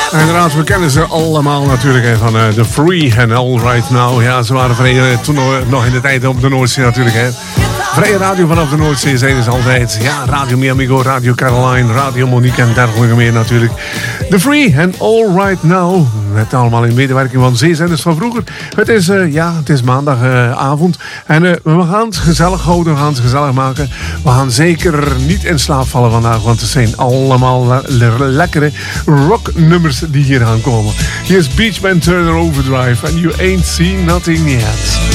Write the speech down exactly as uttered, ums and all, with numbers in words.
En inderdaad, we kennen ze allemaal natuurlijk hè, van uh, The Free en All Right Now. Ja, ze waren vrij, uh, toen uh, nog in de tijd op de Noordzee natuurlijk. Hè. Vrije radio vanaf de Noordzee zijn ze altijd. Ja, Radio Miamigo, Radio Caroline, Radio Monique en dergelijke meer natuurlijk. The Free en All Right Now. Met allemaal in medewerking van Zeezenders van vroeger. Het is, uh, ja, het is maandagavond. Uh, en uh, we gaan het gezellig houden, we gaan het gezellig maken. We gaan zeker niet in slaap vallen vandaag, want het zijn allemaal le- le- lekkere rocknummers die hier gaan komen. Hier is Beach Band Turner Overdrive and You Ain't Seen Nothing Yet.